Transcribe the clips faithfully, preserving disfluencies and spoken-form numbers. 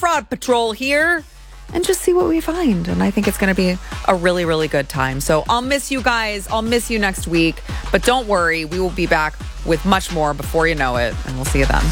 fraud patrol here and just see what we find. And I think it's going to be a really, really good time. So I'll miss you guys. I'll miss you next week. But don't worry, we will be back with much more before you know it. And we'll see you then.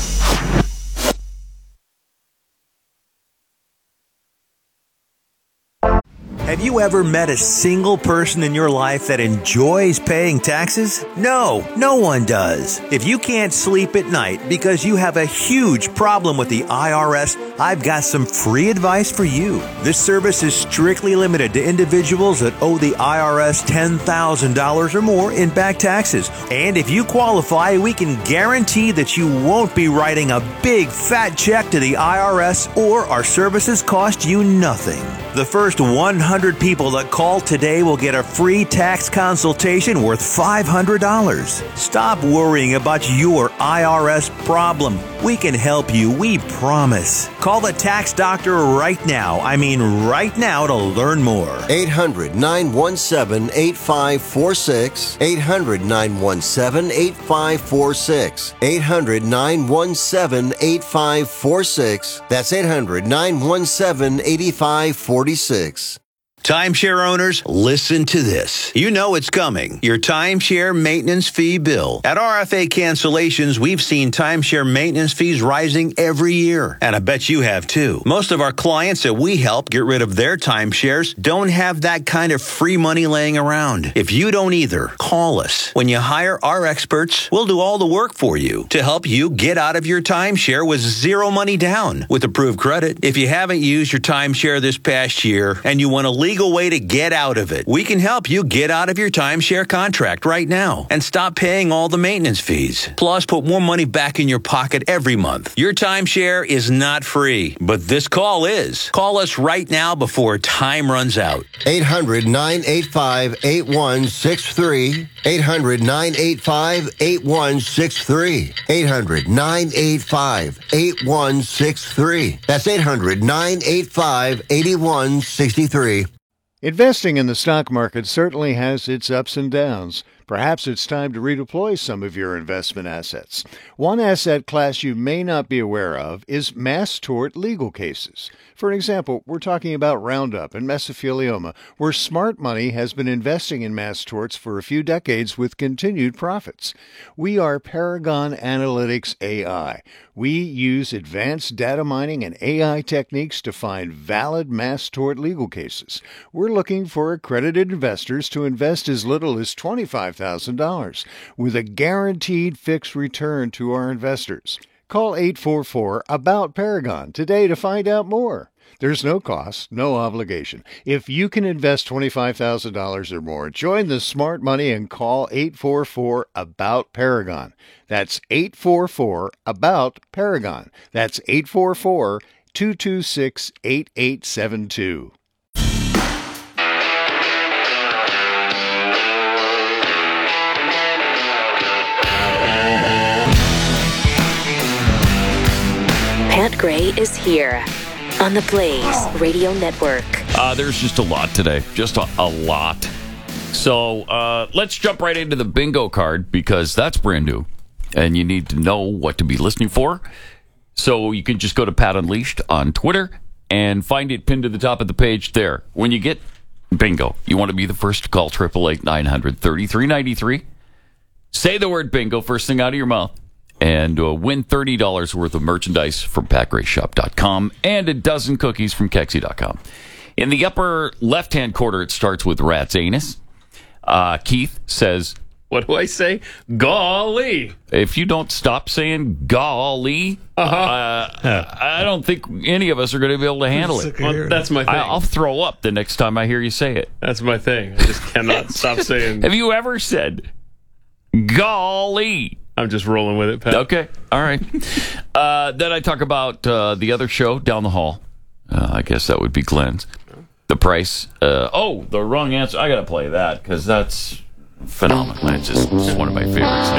Have you ever met a single person in your life that enjoys paying taxes? No, no one does. If you can't sleep at night because you have a huge problem with the I R S, I've got some free advice for you. This service is strictly limited to individuals that owe the I R S ten thousand dollars or more in back taxes. And if you qualify, we can guarantee that you won't be writing a big fat check to the I R S, or our services cost you nothing. The first one hundred people that call today will get a free tax consultation worth five hundred dollars. Stop worrying about your I R S problem. We can help you, we promise. Call the tax doctor right now. I mean right now to learn more. eight hundred, nine one seven, eight five four six. eight hundred, nine one seven, eight five four six. eight hundred, nine one seven, eight five four six. That's eight hundred, nine one seven, eight five four six. Timeshare owners, listen to this. You know it's coming. Your timeshare maintenance fee bill. At R F A Cancellations, we've seen timeshare maintenance fees rising every year. And I bet you have too. Most of our clients that we help get rid of their timeshares don't have that kind of free money laying around. If you don't either, call us. When you hire our experts, we'll do all the work for you to help you get out of your timeshare with zero money down with approved credit. If you haven't used your timeshare this past year and you want to leave legal way to get out of it, we can help you get out of your timeshare contract right now and stop paying all the maintenance fees. Plus, put more money back in your pocket every month. Your timeshare is not free, but this call is. Call us right now before time runs out. eight hundred, nine eight five, eight one six three. eight hundred, nine eight five, eight one six three. eight hundred, nine eight five, eight one six three. That's eight hundred, nine eight five, eight one six three. Investing in the stock market certainly has its ups and downs. Perhaps it's time to redeploy some of your investment assets. One asset class you may not be aware of is mass tort legal cases. For example, we're talking about Roundup and mesothelioma, where smart money has been investing in mass torts for a few decades with continued profits. We are Paragon Analytics A I. We use advanced data mining and A I techniques to find valid mass tort legal cases. We're looking for accredited investors to invest as little as twenty-five thousand dollars with a guaranteed fixed return to our investors. Call eight four four, A B O U T, Paragon today to find out more. There's no cost, no obligation. If you can invest twenty-five thousand dollars or more, join the smart money and call eight four four, A B O U T, Paragon. That's eight four four, A B O U T, Paragon. That's eight four four, two two six, eight eight seven two. Pat Gray is here on the Blaze Radio Network. Uh, there's just a lot today. Just a, a lot. So uh, let's jump right into the bingo card because that's brand new. And you need to know what to be listening for. So you can just go to Pat Unleashed on Twitter and find it pinned to the top of the page there. When you get bingo, you want to be the first to call eight eight eight, nine hundred, thirty-three ninety-three. Say the word bingo first thing out of your mouth. And uh, win thirty dollars worth of merchandise from pat gray shop dot com and a dozen cookies from kexi dot com. In the upper left-hand corner, it starts with rat's anus. Uh, Keith says, what do I say? Golly. If you don't stop saying golly, uh-huh. uh, I don't think any of us are going to be able to handle it. Well, that's my thing. I, I'll throw up the next time I hear you say it. That's my thing. I just cannot stop saying. Have you ever said golly? I'm just rolling with it, Pat. Okay, all right. Uh, then I talk about uh, the other show down the hall. Uh, I guess that would be Glenn's. The price. Uh, oh, the wrong answer. I got to play that because that's phenomenal. It's just it's one of my favorites.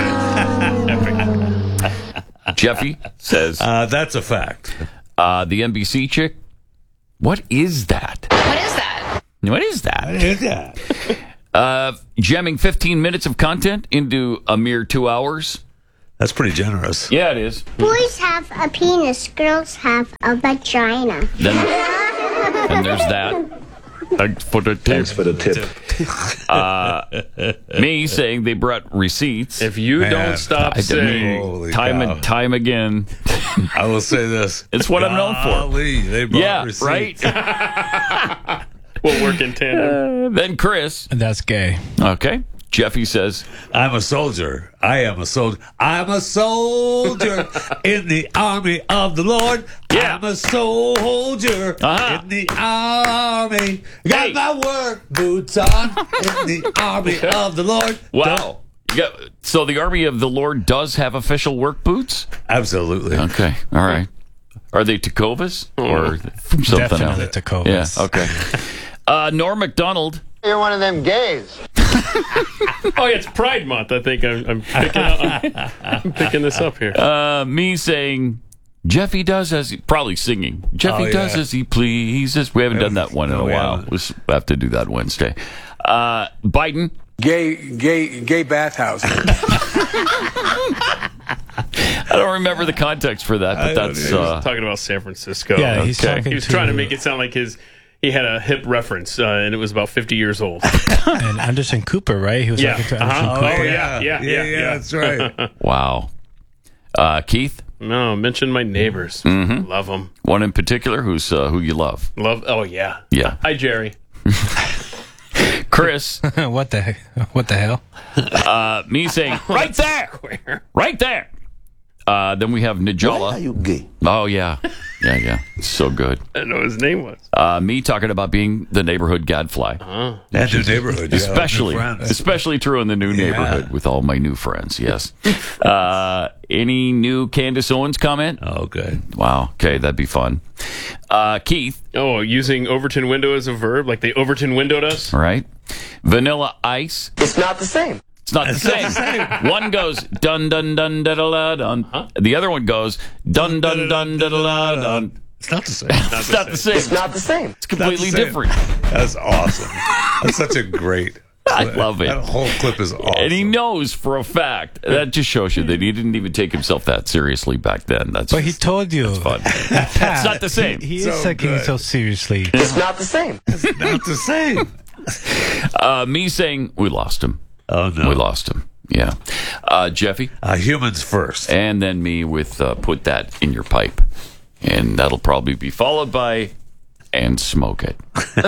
Jeffy says, uh, that's a fact. Uh, the N B C chick. What is that? What is that? What is that? What is that? Uh, jamming fifteen minutes of content into a mere two hours. That's pretty generous. Yeah, it is. Boys have a penis, girls have a vagina. Then, and there's that. Thanks for the tip. Thanks for the tip. Uh, me saying they brought receipts. If you Man, don't stop I saying, Holy time cow. and time again. I will say this. It's what I'm known for. Golly, they brought Yeah, receipts. right? we'll work in tandem. Then Chris. That's gay. Okay. Jeffy says, I'm a soldier. I am a soldier. I'm a soldier in the army of the Lord. Yeah. I'm a soldier Uh-huh. in the army. Got Hey. my work boots on in the army of the Lord. wow. You got, so the army of the Lord does have official work boots? Absolutely. Okay. All right. Are they Tecovas or from something Definitely else? Tecovas. Yeah. Okay. Uh, Norm MacDonald. You're one of them gays. Oh, yeah, it's Pride Month. I think I'm, I'm, picking, up, I'm picking this up here. Uh, me saying, Jeffy does as he, probably singing. Jeffy Oh, does yeah. as he pleases. We haven't done that one in No, a we while. haven't. We'll s- have to do that Wednesday. Uh, Biden. Gay, gay, gay bathhouse. I don't remember the context for that, but I don't that's either. uh, Talking about San Francisco. Yeah, he's Okay. talking He was to, trying to make it sound like his he had a hip reference, uh, and it was about fifty years old. and Anderson Cooper, right? He was Yeah. talking to Anderson Uh-huh. Cooper. Oh, yeah, yeah, yeah, yeah. That's right. wow. Uh, Keith, No, mention my neighbors. Mm-hmm. Love them. one in particular who's uh, who you love. Love. Oh yeah. Yeah. Hi, Jerry. Chris, what the what the hell? uh, me saying right there, right there. Uh, then we have Nijala. you gay? Oh yeah, yeah, yeah. So good. I didn't know what his name was. Uh, me talking about being the neighborhood gadfly. That new neighborhood. yeah, Especially, new friends. especially true in the new Yeah. neighborhood with all my new friends. Yes. Uh, any new Candace Owens comment? Oh, good. Wow. Okay, that'd be fun. Uh, Keith, Oh, using Overton window as a verb, like they Overton windowed us. all right. Vanilla Ice. It's not the same. It's not the same. One goes dun dun dun da da da dun. The other one goes dun dun dun da da da dun. It's not the same. It's not the same. It's not the same. It's completely Not the same. different. That's awesome. That's such a great. I love it. That whole clip is awesome. And he knows for a fact. That just shows you that he didn't even take himself that seriously back then. That's But he told you. fun. It's not the same. He, he So is taking good. himself seriously. It's not the same. not the same. Uh, me saying we lost him. Oh, no. We lost him. Yeah. Uh, Jeffy. Uh, humans first. And then me with uh, put that in your pipe. And that'll probably be followed by and smoke it.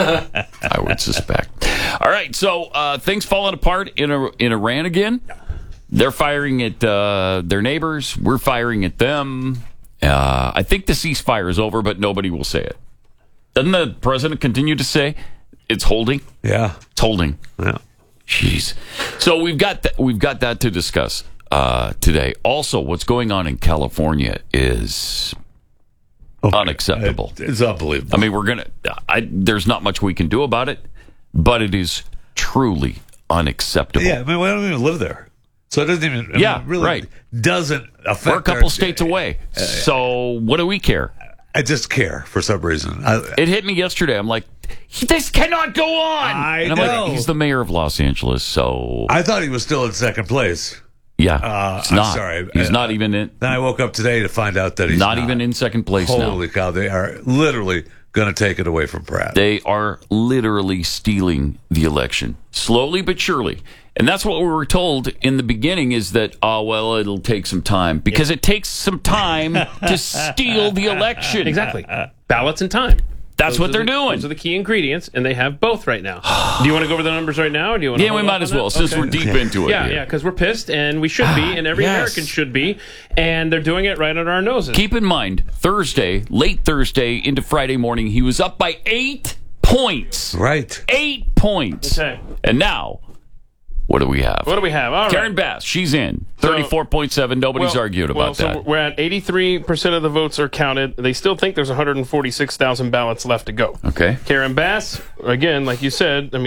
I would suspect. All right. So uh, things falling apart in, a, in Iran again. They're firing at uh, their neighbors. We're firing at them. Uh, I think the ceasefire is over, but nobody will say it. Doesn't the president continue to say it's holding? Yeah. It's holding. Yeah. Jeez. So we've got that. We've got that to discuss uh, today. Also, what's going on in California is unacceptable. It- it's unbelievable. I mean, we're gonna. I, there's not much we can do about it, but it is truly unacceptable. Yeah, I mean, we don't even live there. So it doesn't even, I mean, Yeah, it really right. doesn't affect We're a couple our- states away. So what do we care? I just care for some reason. I, It hit me yesterday. I'm like, this cannot go on. I and I'm know. like, he's the mayor of Los Angeles, so I thought he was still in second place. yeah, Uh, it's I'm not. sorry. He's Uh, not even in. Then I woke up today to find out that he's Not not, even in second place now. Holy cow, they are literally going to take it away from Pratt. They are literally stealing the election, slowly but surely. And that's what we were told in the beginning is that, oh, well, it'll take some time. Because it takes some time to steal the election. Exactly. Ballots and time. That's Those what are they're the- doing. Those are the key ingredients, and they have both right now. Do you want to go over the numbers right now? Or do you want to Yeah, we hold might off as on well, that? since Okay. we're deep into it. Yeah, here. yeah, because we're pissed, and we should be, and every Yes. American should be, and they're doing it right under our noses. Keep in mind, Thursday, late Thursday into Friday morning, he was up by eight points. Right. Eight points. Okay. And now, what do we have? What do we have? All right. Karen Bass, she's in. thirty-four point seven. Nobody's Well- argued well, about so that. we're at eighty-three percent of the votes are counted. They still think there's one hundred forty-six thousand ballots left to go. Okay. Karen Bass, again, like you said, I mean,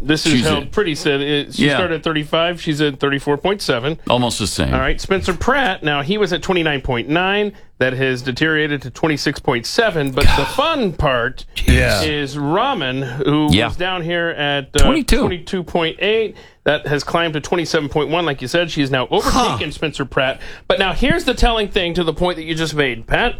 this is She's held at- pretty steady. She Yeah. started at thirty-five. She's at thirty-four point seven. Almost the same. All right, Spencer Pratt. Now he was at twenty-nine point nine. That has deteriorated to twenty-six point seven. But the fun part Yeah. is Raman, who Yeah. was down here at uh, twenty-two. twenty-two point eight. That has climbed to twenty-seven point one. Like you said, she has now overtaken Spencer Pratt. But now here's the telling thing to the point that you just made, Pat.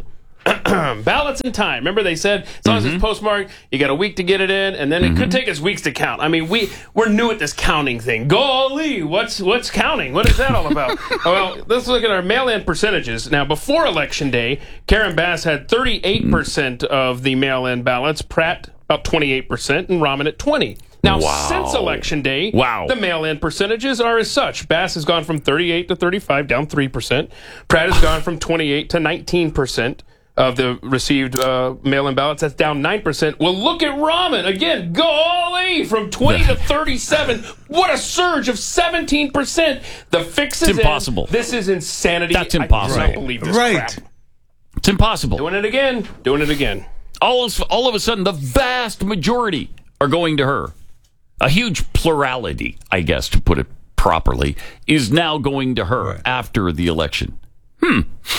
Ballots in time. Remember they said as long Mm-hmm. as it's postmarked, you got a week to get it in, and then it Mm-hmm. could take us weeks to count. I mean, we we're new at this counting thing. Golly, what's what's counting? What is that all about? Well, let's look at our mail-in percentages. Now, before Election Day, Karen Bass had thirty-eight percent of the mail-in ballots. Pratt about twenty-eight percent, and Raman at twenty. Now, Wow. since Election Day, Wow. the mail-in percentages are as such. Bass has gone from thirty-eight to thirty-five, down three percent. Pratt has gone from twenty-eight to nineteen percent. Of the received uh, mail-in ballots, that's down nine percent. Well, look at Raman. Again, golly, from twenty to thirty-seven. What a surge of seventeen percent. The fix is It's impossible. in. This is insanity. That's I impossible. cannot believe this Right. crap. It's impossible. Doing it again. Doing it again. All of, all of a sudden, the vast majority are going to her. A huge plurality, I guess, to put it properly, is now going to her Right. after the election. Hmm.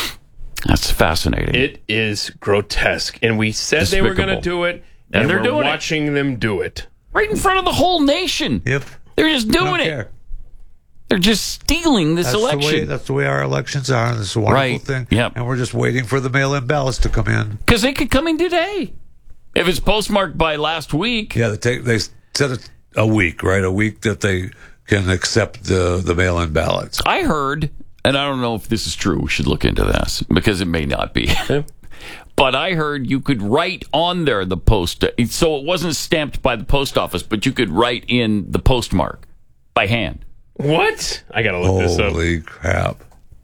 That's fascinating. It is grotesque. And we said they were going to Despicable. do it, And and, they're we're doing it. watching them do it. right in front of the whole nation. Yep. They're just Don't doing it. care. They're just stealing this That's election. the way. That's the way our elections are. And it's a wonderful Right. thing. Yep. And we're just waiting for the mail-in ballots to come in. Because they could come in today. If it's postmarked by last week. Yeah, they take. They said it a week, right? A week that they can accept the the mail-in ballots. I heard, and I don't know if this is true, we should look into this, because it may not be. But I heard you could write on there the post, so it wasn't stamped by the post office, but you could write in the postmark by hand. What? I got to look this up. Holy crap!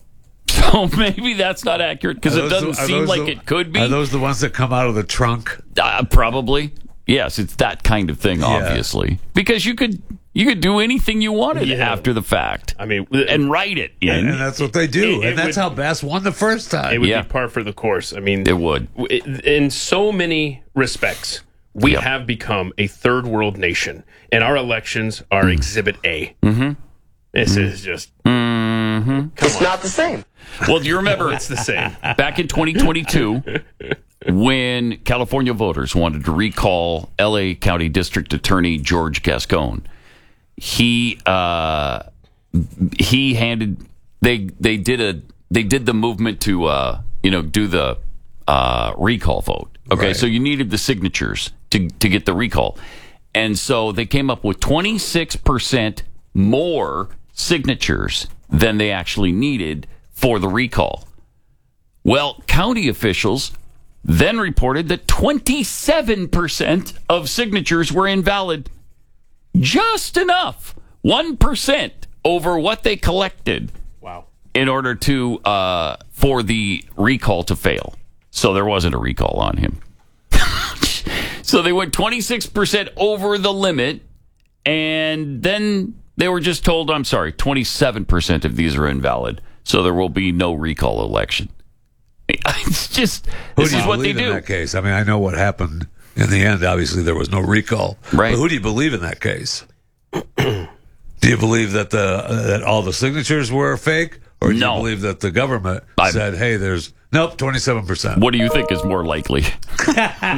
So maybe that's not accurate, because Are it those doesn't the- are seem those like the- it could be. Are those the ones that come out of the trunk? Uh, probably. Yes, it's that kind of thing, obviously. Because you could you could do anything you wanted Yeah. after the fact. I mean, and write it in. And, and that's what they do. It- it and that's would- how Bass won the first time. It would Yeah. be par for the course. I mean, It would. w- in so many respects, we Yep. have become a third world nation, and our elections are Exhibit A. Mm-hmm. This is just. Mm-hmm. It's not the same. Well, do you remember It's the same. back in twenty twenty-two when California voters wanted to recall L A County District Attorney George Gascon? He uh, he handed they they did a they did the movement to uh, you know do the uh, recall vote. Okay, Right. so you needed the signatures to to get the recall, and so they came up with twenty-six percent more signatures than they actually needed for the recall. Well, county officials then reported that twenty-seven percent of signatures were invalid. Just enough, one percent over what they collected. Wow. In order to, uh, for the recall to fail. So there wasn't a recall on him. So they went twenty-six percent over the limit, and then they were just told, I'm sorry, twenty-seven percent of these are invalid, so there will be no recall election. It's just, Who this do you is what they believe in do. that case? I mean, I know what happened in the end. Obviously, there was no recall. Right. But who do you believe in that case? Do you believe that the uh, that all the signatures were fake, or do No. you believe that the government I- said, "Hey, there's nope, twenty-seven percent"? What do you think is more likely? No.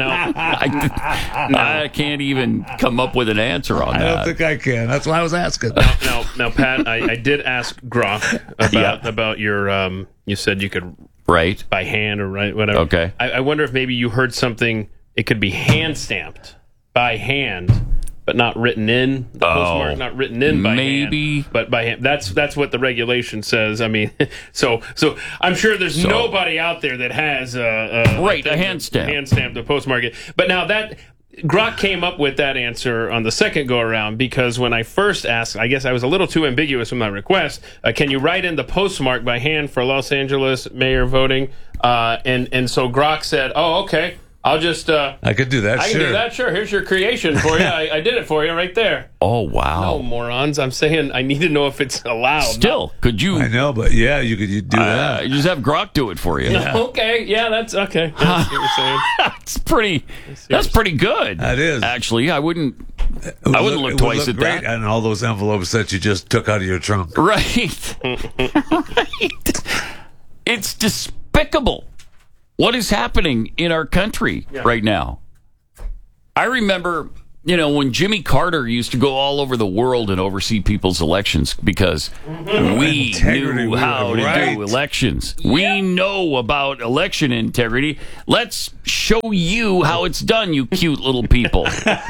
I, I can't even come up with an answer on I that. don't think I can. That's why I was asking. Now, now, Pat, I, I did ask Groff about Yeah. about your. Um, you said you could Right? by hand or write whatever. Okay. I, I wonder if maybe you heard something. It could be hand stamped by hand, but not written in the Oh. postmark, not written in by Maybe. hand, but by hand. That's that's what the regulation says. I mean, so so I'm sure there's So- nobody out there that has uh, uh, Right, a thing hand that- stamp. hand stamped the postmark. But now that. Grok came up with that answer on the second go around because when I first asked, I guess I was a little too ambiguous with my request. Uh, can you write in the postmark by hand for Los Angeles mayor voting? Uh, and and so Grok said, "Oh, okay, I'll just uh, I could do that. I can sure. do that. Sure, here's your creation for you. I, I did it for you right there." Oh, wow. No, morons! I'm saying I need to know if it's allowed. Still, could you I know, but yeah, you could you do uh, that. you just have Grok do it for you? No, okay, yeah, that's okay. That's what you're saying. That's pretty. That's pretty good. That is. Actually, I wouldn't would I wouldn't look, it would twice look at great that. and all those envelopes that you just took out of your trunk. Right. Right. It's despicable what is happening in our country yeah. right now. I remember, you know, when Jimmy Carter used to go all over the world and oversee people's elections because we Integrity, knew how to right. do elections. Yep. We know about election integrity. Let's show you how it's done, you cute little people.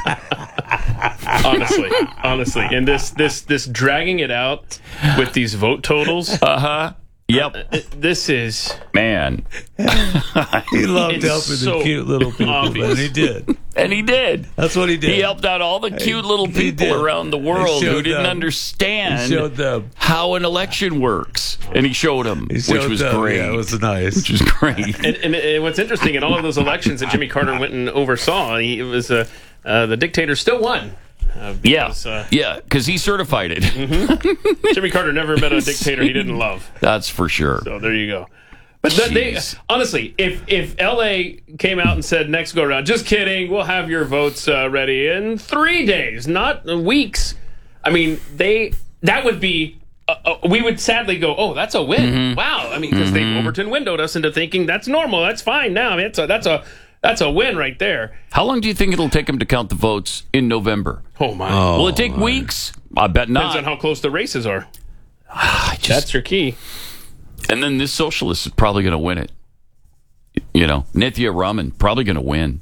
honestly, honestly, and this this this dragging it out with these vote totals. Uh huh. Yep. Uh, this is man. He loved it's helping so the cute little people, obvious. and he did. And he did. That's what he did. He helped out all the cute little people around the world who didn't them. understand He showed them. how an election works. And he showed them, He showed which was them. great. Yeah, it was nice. Which was great. and, and, and what's interesting in all of those elections that Jimmy Carter went and oversaw, he it was uh, uh, the dictator still won. Uh, because, yeah, uh, yeah, because he certified it. Mm-hmm. Jimmy Carter never met a dictator he didn't love. That's for sure. So there you go. But th- they, honestly, if if L A came out and said next go around, just kidding, we'll have your votes uh, ready in three days, not weeks. I mean, they that would be. Uh, uh, we would sadly go, oh, that's a win. Mm-hmm. Wow. I mean, because mm-hmm. they've Overton windowed us into thinking that's normal, that's fine now. I mean, that's a that's a that's a win right there. How long do you think it'll take them to count the votes in November? Oh my! Oh, Will it take my. weeks? I bet not. Depends on how close the races are. Just, that's your key. And then this socialist is probably going to win it. You know, Nithya Raman probably going to win.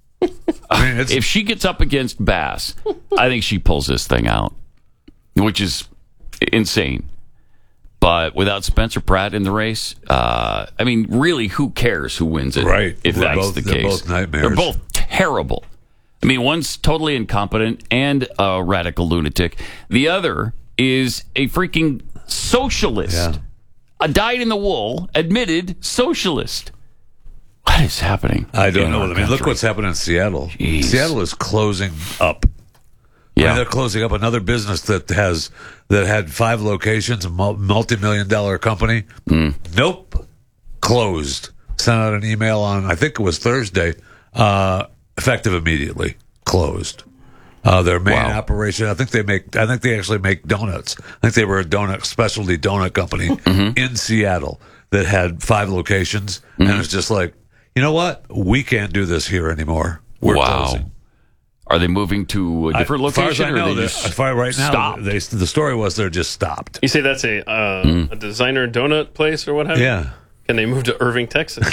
I mean, if she gets up against Bass, I think she pulls this thing out, which is insane. But without Spencer Pratt in the race, uh, I mean, really, who cares who wins it? Right. If They're that's both- the they're case. both nightmares. They're both terrible. I mean, one's totally incompetent and a radical lunatic. The other is a freaking socialist. Yeah. A dyed-in-the-wool, admitted socialist. What is happening? I don't in know. our I mean, look country? what's happening in Seattle. Jeez. Seattle is closing up. I Yeah. mean, they're closing up another business that has that had five locations, a mul- multi-million dollar company. Mm. Nope, closed. Sent out an email on I think it was Thursday. Uh, effective immediately, closed. Uh, their main Wow. operation. I think they make. I think they actually make donuts. I think they were a donut specialty donut company Mm-hmm. in Seattle that had five locations, Mm-hmm. and it's just like, you know what? We can't do this here anymore. We're wow. closing. Are they moving to a different I, location? As far as I or know, they they just as far right now, stopped? they, the story was they're just stopped. You say that's a uh, Mm. a designer donut place or what have you? Yeah. Can they move to Irving, Texas?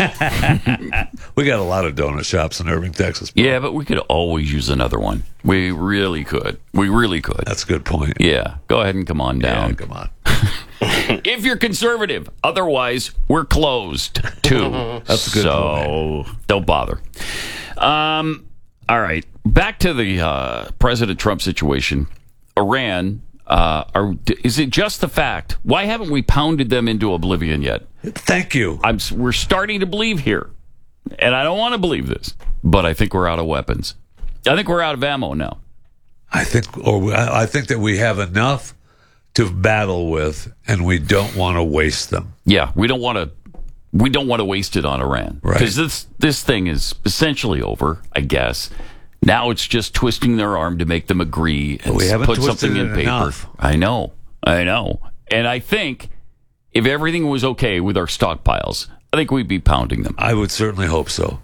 We got a lot of donut shops in Irving, Texas. Yeah, but we could always use another one. We really could. We really could. That's a good point. Yeah. Go ahead and come on down. Yeah, come on. If you're conservative. Otherwise, we're closed, too. That's a good so, don't bother. Um, all right. Back to the uh, President Trump situation. Iran, uh, are, is it just the fact? Why haven't we pounded them into oblivion yet? Thank you. I'm, we're starting to believe here. And I don't want to believe this, but I think we're out of weapons. I think we're out of ammo now. I think, or I I think that we have enough to battle with, and we don't want to waste them. Yeah, we don't want to. We don't want to waste it on Iran Right. because this this thing is essentially over. I guess now it's just twisting their arm to make them agree and we haven't put twisted something in it paper. enough. I know, I know, and I think if everything was okay with our stockpiles, I think we'd be pounding them. I would certainly hope so.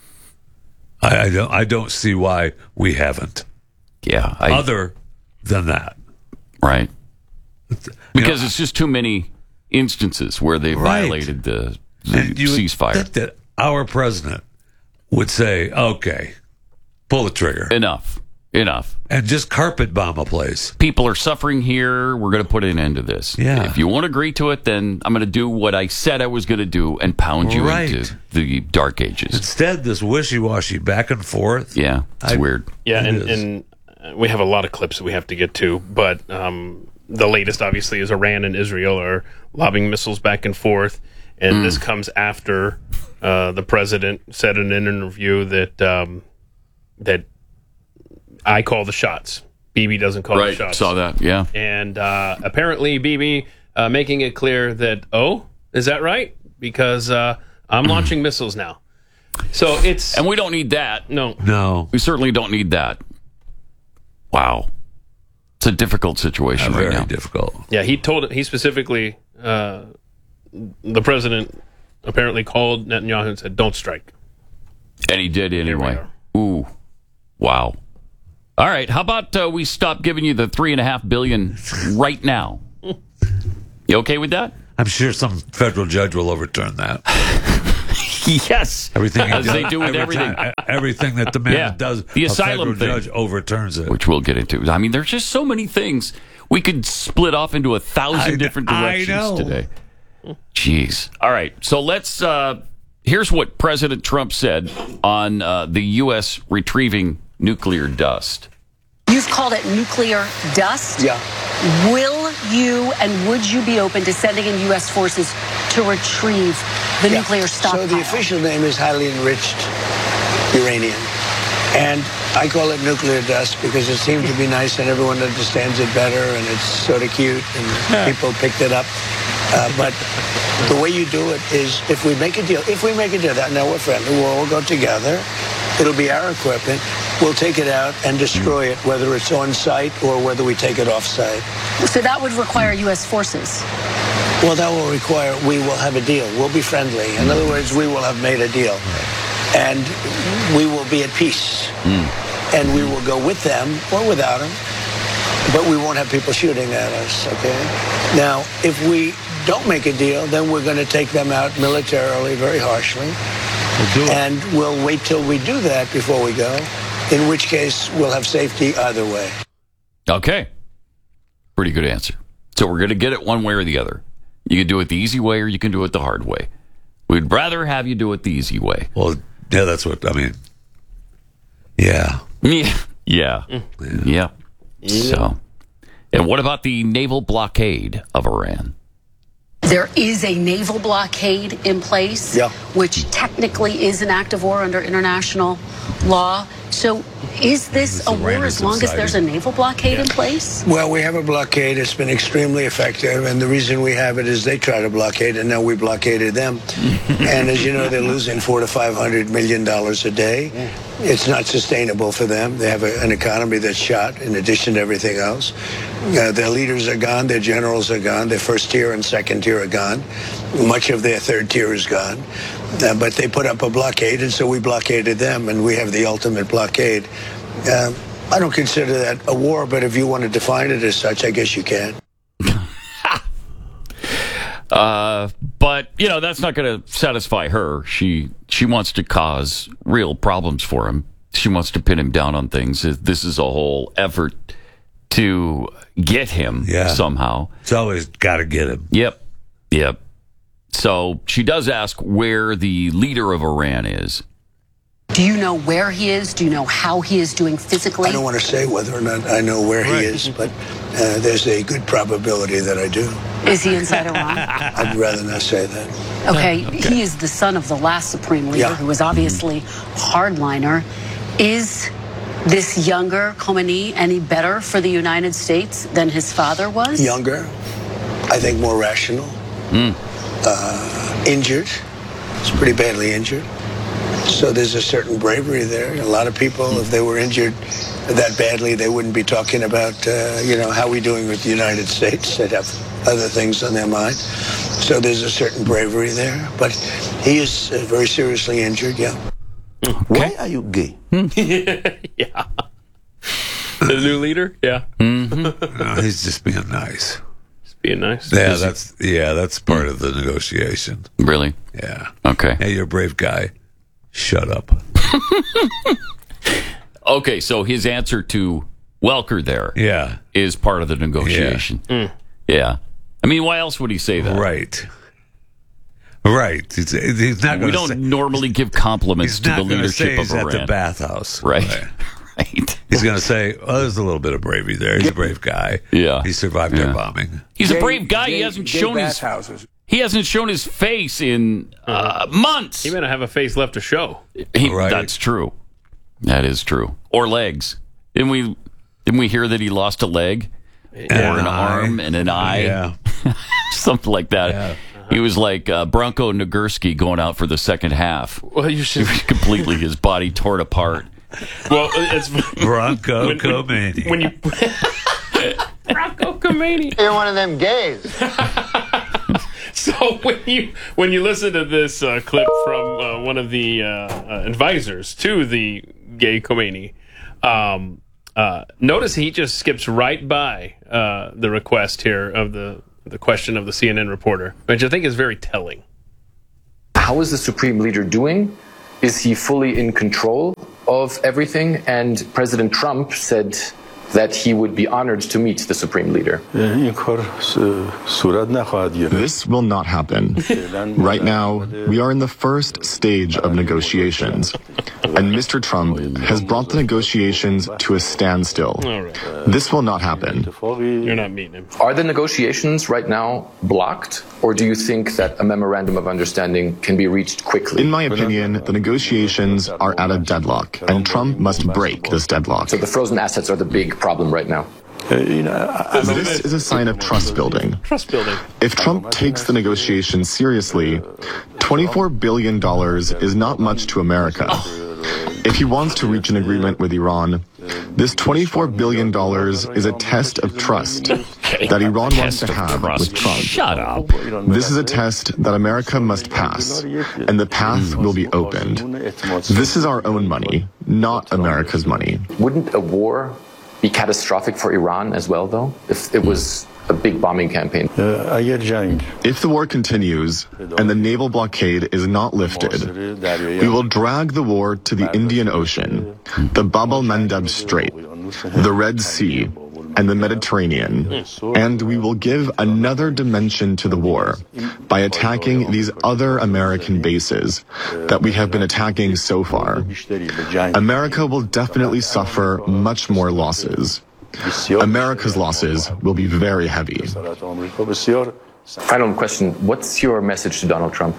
I, I don't. I don't see why we haven't. Yeah, I, Other than that, right? Because know, it's just too many instances where they Right. violated the, the and you would ceasefire. think that our president would say, "Okay, pull the trigger, Enough, enough. and just carpet bomb a place." People are suffering here. We're going to put an end to this. Yeah. If you won't agree to it, then I'm going to do what I said I was going to do and pound you Right. into the dark ages. Instead, this wishy-washy back and forth. Yeah, it's I- weird. Yeah, It and, is. and uh, we have a lot of clips that we have to get to, but um, the latest, obviously, is Iran and Israel are lobbing missiles back and forth, and Mm. this comes after uh, the president said in an interview that um, that I call the shots. Bibi doesn't call the Right, shots. saw that, yeah. And uh, apparently, Bibi uh, making it clear that, oh, is that right? Because uh, I'm launching missiles now. So it's And we don't need that. no. No. We certainly don't need that. Wow. It's a difficult situation Uh, right very now. difficult. Yeah, he told he specifically, uh, the president apparently called Netanyahu and said, "Don't strike." And he did anyway. Ooh. Wow. All right. How about uh, we stop giving you the three and a half billion right now? You okay with that? I'm sure some federal judge will overturn that. Yes. Everything As he they does- do with every everything. time- everything that the man Yeah. does, The a asylum federal thing. judge overturns it. Which we'll get into. I mean, there's just so many things. We could split off into a thousand I- different I directions know. today. Jeez. All right. So let's. Uh, here's what President Trump said on uh, the U S retrieving nuclear dust. You've called it nuclear dust. Yeah. Will you and would you be open to sending in U S forces to retrieve the Yeah. nuclear stockpile? So the official name is highly enriched uranium. And I call it nuclear dust because it seems to be nice and everyone understands it better and it's sort of cute and people picked it up. Uh, but the way you do it is if we make a deal, if we make a deal, that now we're friendly, we'll all go together. It'll be our equipment. We'll take it out and destroy it, whether it's on site or whether we take it off site. So that would require U S forces. Well, that will require we will have a deal. We'll be friendly. In other words, we will have made a deal. And we will be at peace. And we will go with them or without them. But we won't have people shooting at us, okay? Now, if we don't make a deal, then we're going to take them out militarily, very harshly. We'll do it. And we'll wait till we do that before we go, in which case we'll have safety either way. Okay. Pretty good answer. So we're going to get it one way or the other. You can do it the easy way or you can do it the hard way. We'd rather have you do it the easy way. Well, yeah, that's what I mean. Yeah. Yeah. Yeah. Yeah. So, and what about the naval blockade of Iran? There is a naval blockade in place, Yeah. which technically is an act of war under international law. So is this a war Iran as is long as subsiding. there's a naval blockade in place? Well, we have a blockade. It's been extremely effective. And the reason we have it is they try to blockade, and now we blockaded them. And as you know, they're losing four to five hundred million dollars a day. It's not sustainable for them. They have a, an economy that's shot in addition to everything else. Uh, their leaders are gone. Their generals are gone. Their first tier and second tier are gone. Much of their third tier is gone. Uh, but they put up a blockade, and so we blockaded them, and we have the ultimate blockade. Uh, I don't consider that a war, but if you want to define it as such, I guess you can. Uh, but you know that's not going to satisfy her. She she wants to cause real problems for him. She wants to pin him down on things. This is a whole effort to get him Yeah. somehow. It's always got to get him. Yep, yep. So she does ask where the leader of Iran is. Do you know where he is? Do you know how he is doing physically? I don't want to say whether or not I know where he is, but uh, there's a good probability that I do. Is he inside Iran? I'd rather not say that. Okay, he is the son of the last supreme leader, Yeah. who was obviously hardliner. Is this younger Khomeini any better for the United States than his father was? Younger, I think more rational, uh, injured. He's pretty badly injured. So there's a certain bravery there. A lot of people, if they were injured that badly, they wouldn't be talking about, uh, you know, how we doing with the United States. They'd have other things on their mind. So there's a certain bravery there. But he is uh, very seriously injured, yeah. Why are you gay? Yeah. The new leader? Yeah. No, he's just being nice. Just being nice. Yeah, that's yeah, that's part of the negotiation. Really? Yeah. Okay. Hey, you're a brave guy. Shut up. Okay, so his answer to Welker there Yeah. is part of the negotiation. Mm. Yeah. I mean, why else would he say that? Right. Right. He's, he's not We going don't to say. normally give compliments He's to not the going to leadership say of he's at Iran. the bathhouse. Right. Right. Right. He's going to say, "Oh, there's a little bit of bravery there. He's a brave guy. Yeah. He survived Yeah. our bombing. He's a Gay- brave guy. he gay- hasn't gay shown his bathhouses. he hasn't shown his face in uh, months. He may not have a face left to show. He- Right. That's true. That is true. Or legs. Didn't we? Didn't we hear that he lost a leg or And an an arm eye. and an eye? Yeah. Something like that. Yeah. He was like uh, Bronco Nagurski going out for the second half. Well, you should. Completely, his body torn apart. Well, it's Bronco when, Khomeini. When you Bronco Khomeini. You're one of them gays. So when you when you listen to this uh, clip from uh, one of the uh, uh, advisors to the gay Khomeini, um, uh, notice he just skips right by uh, the request here of the the question of the C N N reporter, which I think is very telling. How is the Supreme Leader doing? Is he fully in control of everything? And President Trump said that he would be honored to meet the Supreme Leader. This will not happen. Right now, we are in the first stage of negotiations, and Mister Trump has brought the negotiations to a standstill. This will not happen. You're not meeting him. Are the negotiations right now blocked, or do you think that a memorandum of understanding can be reached quickly? In my opinion, the negotiations are at a deadlock, and Trump must break this deadlock. So the frozen assets are the big problem right now. This is a sign of trust building. Trust building. If Trump takes the negotiations seriously, twenty-four billion dollars is not much to America. If he wants to reach an agreement with Iran, this twenty-four billion dollars is a test of trust that Iran wants to have with Trump. Shut up. This is a test that America must pass, and the path will be opened. This is our own money, not America's money. Wouldn't a war be catastrophic for Iran as well, though, if it was a big bombing campaign? If the war continues and the naval blockade is not lifted, we will drag the war to the Indian Ocean, the Bab el-Mandeb Strait, the Red Sea, and the Mediterranean, and we will give another dimension to the war by attacking these other American bases that we have been attacking so far. America will definitely suffer much more losses. America's losses will be very heavy. Final question. What's your message to Donald Trump?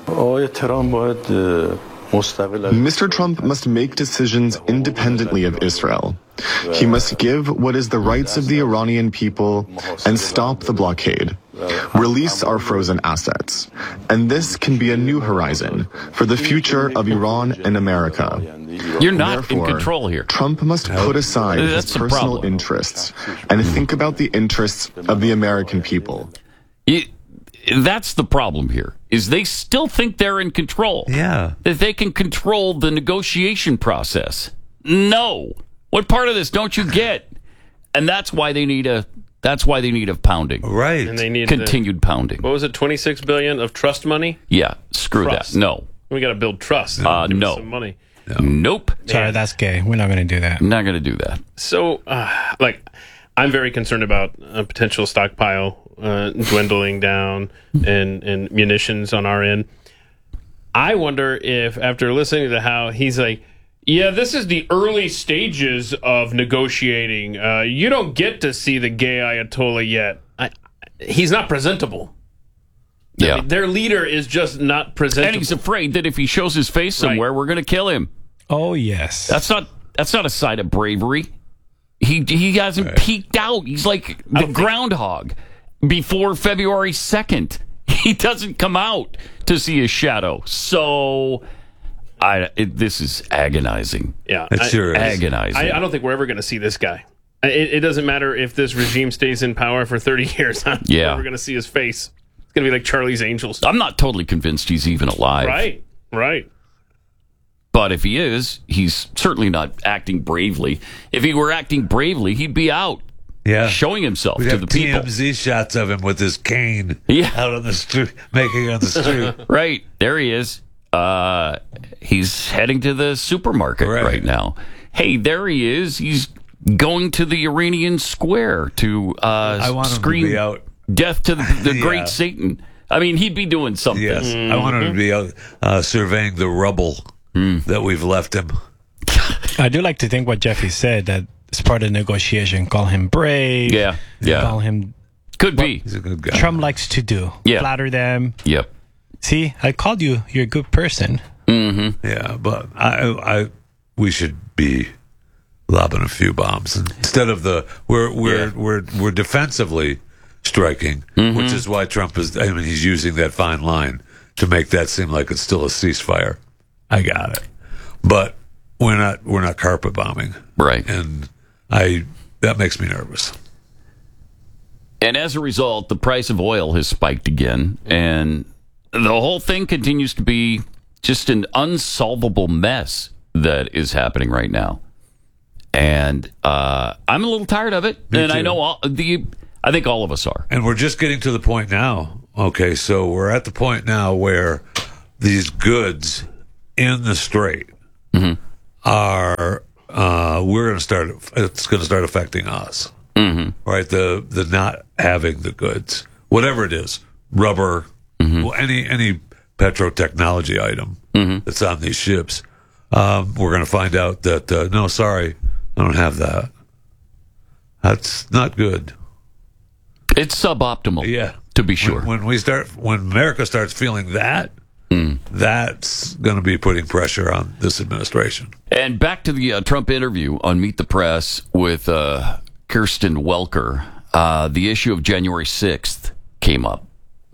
Mister Trump must make decisions independently of Israel. He must give what is the rights of the Iranian people and stop the blockade. Release our frozen assets. And this can be a new horizon for the future of Iran and America. You're not Therefore, in control here. Trump must put aside That's his the personal problem. interests and think about the interests of the American people. You- That's the problem here, is they still think they're in control. Yeah. That they can control the negotiation process. No. What part of this don't you get? And that's why they need a that's why they need a pounding. Right. And they need continued the, pounding. What was it, twenty-six billion dollars of trust money? Yeah, screw Trust. that. No. We got to build trust. Uh, Give us no. some money. Nope. Sorry, that's gay. We're not going to do that. Not going to do that. So, uh, like, I'm very concerned about a potential stockpile uh, dwindling down and, and munitions on our end. I wonder if, after listening to how he's like, yeah, this is the early stages of negotiating. Uh, you don't get to see the gay Ayatollah yet. I, he's not presentable. Yeah. I mean, their leader is just not presentable. And he's afraid that if he shows his face somewhere, right. we're going to kill him. Oh, yes. That's not that's not a sign of bravery. He he hasn't right. peeked out. He's like the groundhog before February second. He doesn't come out to see his shadow. So I it, this is agonizing. Yeah, it sure is. Agonizing. I, I don't think we're ever going to see this guy. It, it doesn't matter if this regime stays in power for thirty years. I'm yeah. never going to see his face. It's going to be like Charlie's Angels. I'm not totally convinced he's even alive. Right, right. But if he is, he's certainly not acting bravely. If he were acting bravely, he'd be out. Yeah, showing himself We'd to have the people. T M Z shots of him with his cane yeah. out on the street, making on the street. Right, there he is. Uh, he's heading to the supermarket right. right now. Hey, there he is. He's going to the Iranian Square to uh, I want scream him to be out. death to the, the yeah. great Satan. I mean, he'd be doing something. Yes, mm-hmm. I want him to be out uh, surveying the rubble mm. that we've left him. I do like to think what Jeffy said, that it's part of the negotiation. Call him brave. Yeah, yeah. Call him... Could be. He's a good guy. Trump likes to do. Yeah. Flatter them. Yep. See, I called you. You're a good person. Mm-hmm. Yeah, but I, I, we should be lobbing a few bombs instead of the we're we're yeah. we're we're defensively striking, mm-hmm. which is why Trump is. I mean, he's using that fine line to make that seem like it's still a ceasefire. I got it, but we're not we're not carpet bombing, right? And I that makes me nervous. And as a result, the price of oil has spiked again, and the whole thing continues to be just an unsolvable mess that is happening right now. And uh, I'm a little tired of it, Me and too. I know all, the. I think all of us are. And we're just getting to the point now. Okay, so we're at the point now where these goods in the strait mm-hmm. are uh, we're going to start. It's going to start affecting us, mm-hmm. right? The the not having the goods, whatever it is, rubber, mm-hmm. well, any any petrotechnology item mm-hmm. that's on these ships. Um, we're going to find out that uh, no, sorry, I don't have that. That's not good. It's suboptimal. Yeah, to be sure. When, when we start, when America starts feeling that, mm. that's going to be putting pressure on this administration. And back to the uh, Trump interview on Meet the Press with uh, Kirsten Welker. Uh, the issue of January sixth came up.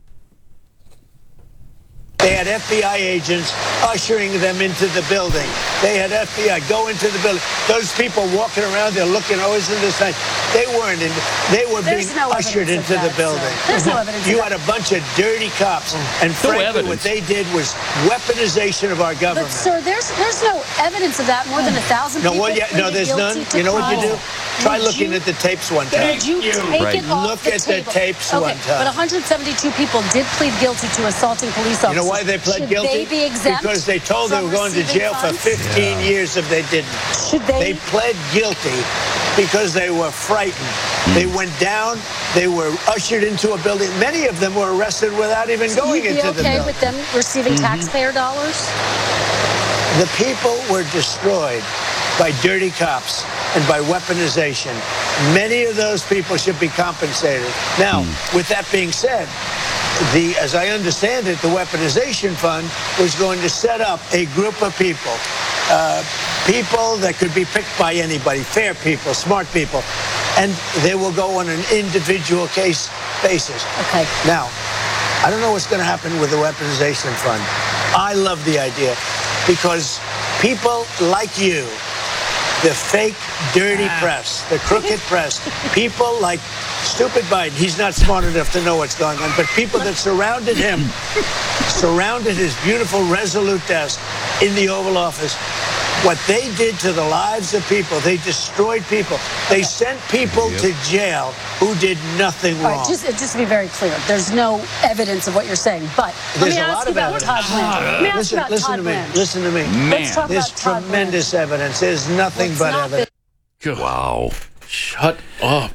They had F B I agents ushering them into the building. They had F B I go into the building. Those people walking around, they're looking always in the side. They weren't in. They were There's being no ushered evidence into of the that, building. sir. There's no evidence You of had that. a bunch of dirty cops, and frankly, evidence. what they did was weaponization of our government. But sir, there's there's no evidence of that. More than a thousand No, people. well, yeah, no, pleaded there's none. guilty to You know what you do? crimes. Try Would looking you- at the tapes one time. Would you take Right. it off Look the at the table? tapes okay, one time. But one hundred seventy-two people did plead guilty to assaulting police officers. You know why they pled Should guilty? They be exempt because they told they from were going to receiving jail for funds? fifteen years if they didn't. Should they? They pled guilty because they were frightened. They went down. They were ushered into a building. Many of them were arrested without even So going you'd be into the okay building. with them receiving Mhm. taxpayer dollars? The people were destroyed by dirty cops and by weaponization. Many of those people should be compensated. Now, with that being said, the, as I understand it, the weaponization fund was going to set up a group of people, uh, people that could be picked by anybody, fair people, smart people, and they will go on an individual case basis. Okay. Now, I don't know what's going to happen with the weaponization fund. I love the idea because people like you, the fake, dirty press, the crooked press, people like stupid Biden, he's not smart enough to know what's going on, but people that surrounded him, surrounded his beautiful, resolute desk in the Oval Office, what they did to the lives of people, they destroyed people. They sent people to jail who did nothing All wrong. right, just, just to be very clear, there's no evidence of what you're saying. But There's let me a ask lot you of about evidence. Todd Blanchard. Let me ask listen, you about listen Todd to me. Blanchard. Listen to me. Let's talk There's about Todd tremendous evidence. There's nothing What's but not evidence. Wow. Shut up.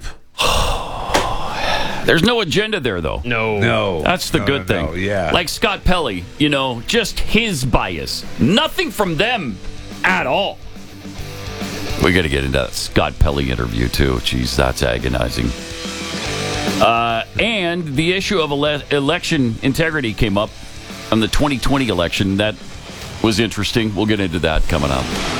There's no agenda there, though. No. No. That's the No, good no, thing. no, yeah. Like Scott Pelley, you know, just his bias. Nothing from them at all. We got to get into that Scott Pelley interview, too. Jeez, that's agonizing. Uh, and the issue of ele- election integrity came up on the twenty twenty election. That was interesting. We'll get into that coming up.